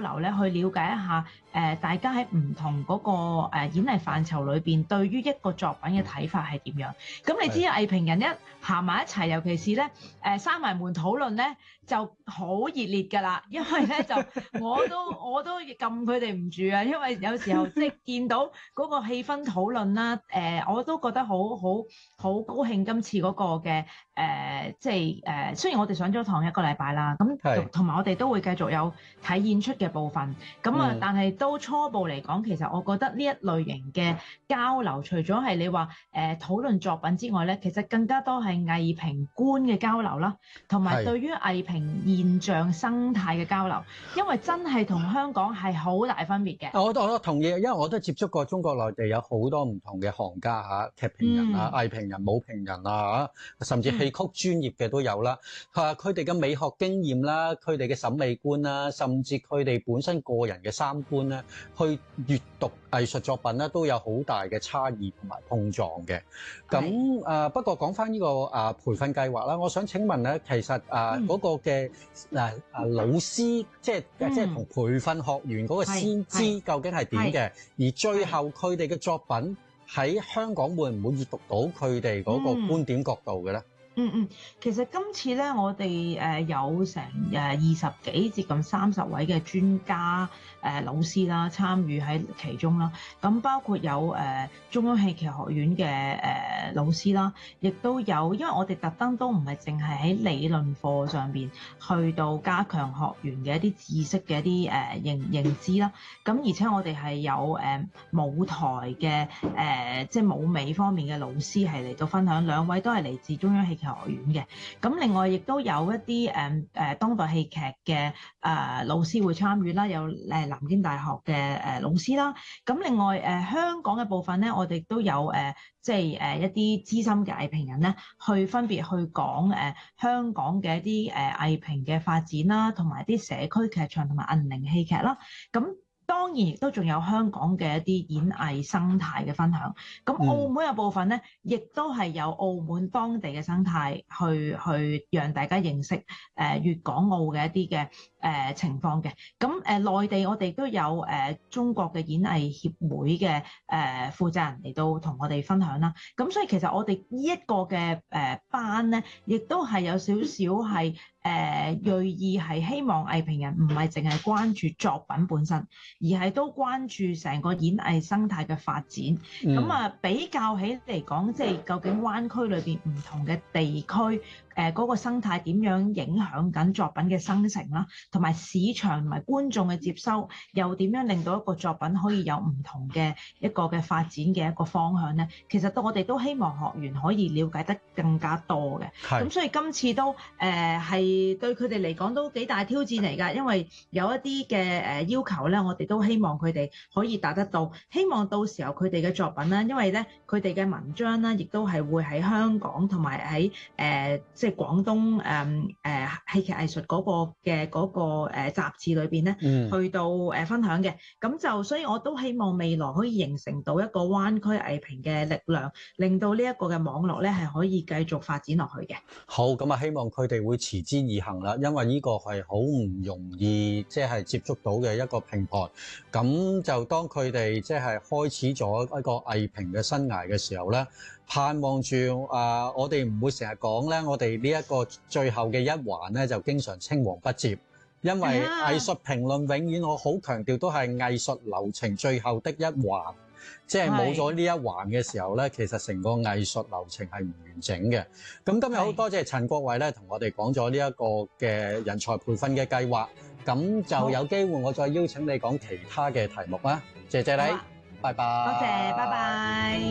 流咧，去了解一下大家喺唔同嗰個演藝範疇裏邊對於一個作品嘅睇法係點樣。咁你知藝評人一行埋一齊，尤其是咧閂埋門討論咧，就好熱烈㗎啦。因為咧就我都撳佢哋唔住啊，因為有時候即係見到嗰個氣氛討論啦，我都覺得好高興今次嗰個嘅雖然我哋上咗堂1個禮拜啦，咁同埋我哋都會繼續有睇演出嘅部分，咁但係都初步嚟講，其實我覺得呢一類型嘅交流，除咗係你話討論作品之外咧，其實更加多係藝評觀嘅交流啦，同埋對於藝評現象生態嘅交流，因為真係同香港係好大分別嘅。 我都同意，因為我都接觸過中國內地有好多唔同嘅行家劇評人啊、藝評人、舞評人啊甚至戲曲專業嘅都有啦。佢哋嘅美學經驗啦，佢哋嘅審美觀啦，甚至佢哋本身個人嘅三觀咧，去閱讀藝術作品咧，都有好大嘅差異同埋碰撞嘅。咁不過講翻呢個培訓計劃啦，我想請問咧，其實嗰個嘅老師，即係同培訓學員嗰個先知究竟係點嘅？而最後佢哋嘅作品喺香港會唔會閱讀到佢哋嗰個觀點角度嘅咧？ 其實今次咧，我哋有成20幾接近30位嘅專家老師啦，參與喺其中啦。咁包括有中央戲劇學院嘅老師啦，亦都有，因為我哋特登都唔係淨係喺理論課上邊去到加強學員嘅一啲知識嘅一啲認知啦。咁而且我哋係有舞台嘅即係舞美方面嘅老師係嚟到分享，2位都係嚟自中央戲劇學院嘅。咁另外亦都有一啲當代戲劇嘅老師會參與啦，有南京大學嘅老師啦。咁另外香港嘅部分咧，我哋都有即係一啲資深嘅藝評人咧，去分別去講香港嘅一啲藝評嘅發展啦，同埋啲社區劇場同埋銀齡戲劇啦。咁當然亦都仲有香港嘅一啲演藝生態嘅分享。咁澳門嘅部分咧，亦都係有澳門當地嘅生態去讓大家認識粵港澳嘅一啲嘅情況嘅。咁內地我哋都有中國嘅演藝協會嘅負責人嚟到同我哋分享啦。咁所以其實我哋呢一個嘅班咧，亦都係有少少係銳意係希望藝評人唔係淨係關注作品本身，而係都關注成個演藝生態嘅發展。咁比較起嚟講，即係究竟灣區裏邊唔同嘅地區嗰個生態點樣影響緊作品嘅生成啦，同埋市場同埋觀眾嘅接收，又點樣令到一個作品可以有唔同嘅一個嘅發展嘅一個方向咧？其實我哋都希望學員可以了解得更加多嘅。咁所以今次都係對佢哋嚟講都幾大挑戰嚟㗎，因為有一啲嘅要求咧，我哋都希望佢哋可以達得到。希望到時候佢哋嘅作品啦，因為咧佢哋嘅文章啦，亦都係會喺香港同埋喺即係廣東戲劇藝術嗰個嘅嗰個雜誌裏邊咧，去到分享嘅。咁就所以我都希望未來可以形成到一個灣區藝評嘅力量，令到呢一個嘅網絡咧係可以繼續發展落去嘅。 好，咁希望佢哋會持之以恆啦，因為呢個係好唔容易即係接觸到嘅一個平台。咁就當佢哋即係開始咗一個藝評嘅生涯嘅時候咧，盼望住我哋唔會成日講咧，我哋呢一個最後嘅一環咧就經常青黃不接，因為藝術評論永遠我好強調都係藝術流程最後的一環，即係冇咗呢一環嘅時候咧，其實成個藝術流程係唔完整嘅。咁今日好多謝陳國慧咧同我哋講咗呢一個嘅人才培訓嘅計劃，咁就有機會我再邀請你講其他嘅題目啦。謝謝你，拜拜。 多謝，拜拜。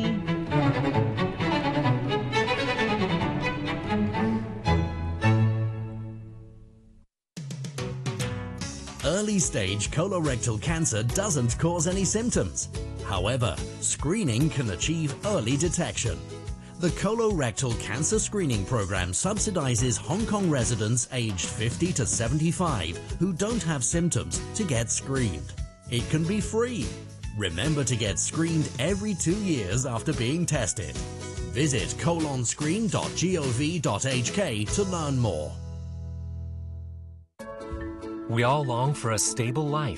Early stage colorectal cancer doesn't cause any symptoms. However, screening can achieve early detection. The Colorectal Cancer Screening Program subsidizes Hong Kong residents aged 50 to 75 who don't have symptoms to get screened. It can be free. Remember to get screened every 2 years after being tested. Visit colonscreen.gov.hk to learn more. We all long for a stable life.